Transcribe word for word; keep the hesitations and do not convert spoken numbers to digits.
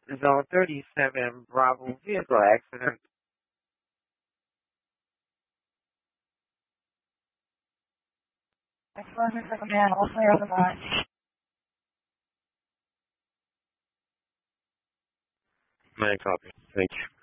Zone thirty-seven, Bravo, vehicle accident. Excellent, second man, all clear on the line. Nine copy. Thank you.